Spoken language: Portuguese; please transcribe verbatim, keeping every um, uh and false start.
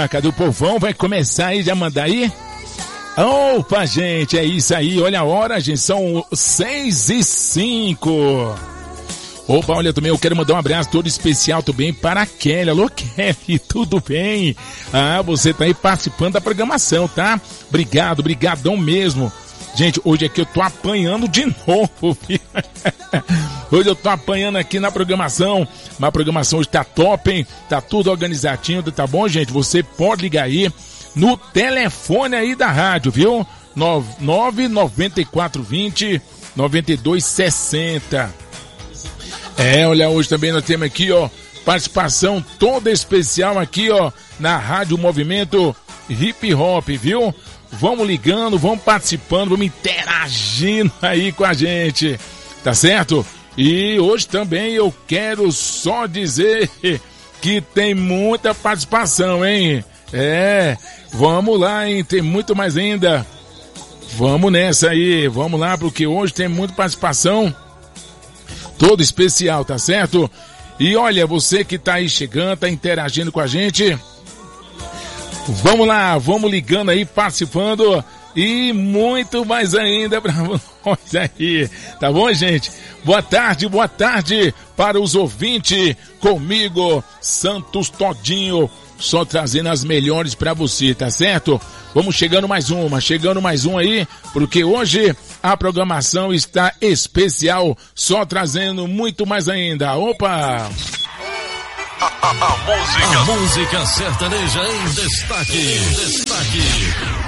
Cadê o povão? Vai começar aí, já mandar aí? Opa, gente, é isso aí. Olha a hora, gente, são seis e cinco. Opa, olha, também eu quero mandar um abraço todo especial também para a Kelly. Alô, Kelly, tudo bem? Ah, você tá aí participando da programação, tá? Obrigado, brigadão mesmo. Gente, hoje aqui eu tô apanhando de novo. Hoje eu tô apanhando aqui na programação. Mas a programação hoje tá top, hein? Tá tudo organizadinho, tá bom, gente? Você pode ligar aí no telefone aí da rádio, viu? nove nove quatro dois zero nove dois seis zero. É, olha, hoje também nós temos aqui, ó, participação toda especial aqui, ó, na Rádio Movimento Hip Hop, viu? Vamos ligando, vamos participando, vamos interagindo aí com a gente, tá certo? E hoje também eu quero só dizer que tem muita participação, hein? É, vamos lá, hein? Tem muito mais ainda. Vamos nessa aí, vamos lá, porque hoje tem muita participação, todo especial, tá certo? E olha, você que tá aí chegando, tá interagindo com a gente, vamos lá, vamos ligando aí, participando e muito mais ainda pra nós aí, tá bom, gente? Boa tarde, boa tarde para os ouvintes, comigo, Santos Todinho, só trazendo as melhores pra você, tá certo? Vamos chegando mais uma, chegando mais um aí, porque hoje a programação está especial, só trazendo muito mais ainda. Opa! A, a, a música, a música sertaneja em destaque, em destaque.